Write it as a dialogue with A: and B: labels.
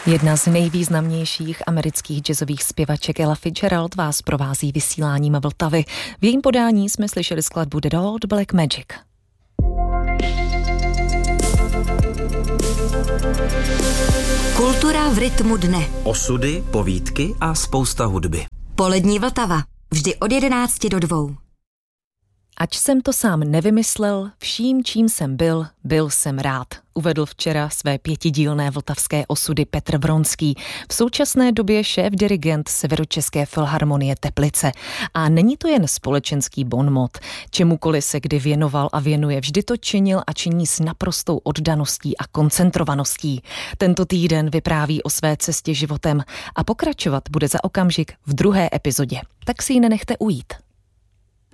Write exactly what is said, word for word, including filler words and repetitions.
A: Jedna z nejvýznamnějších amerických jazzových zpěvaček Ella Fitzgerald vás provází vysíláním Vltavy. V jejím podání jsme slyšeli skladbu The Old Black Magic.
B: Kultura v rytmu dne.
C: Osudy, povídky a spousta hudby.
B: Polední Vltava. Vždy od jedenácti do dvou.
A: Ač jsem to sám nevymyslel, vším, čím jsem byl, byl jsem rád. Uvedl včera své pětidílné vltavské osudy Petr Vronský, v současné době šéf-dirigent Severočeské filharmonie Teplice. A není to jen společenský bonmot. Čemukoliv se kdy věnoval a věnuje, vždy to činil a činí s naprostou oddaností a koncentrovaností. Tento týden vypráví o své cestě životem a pokračovat bude za okamžik v druhé epizodě. Tak si ji nenechte ujít.